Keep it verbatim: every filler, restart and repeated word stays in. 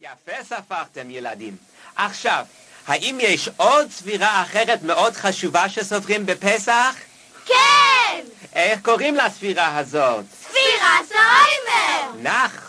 יפה ספרתם ילדים. עכשיו, האם יש עוד ספירה אחרת מאוד חשובה שסופרים בפסח? כן! איך קוראים לספירה הזאת? ספירת העומר! נכון.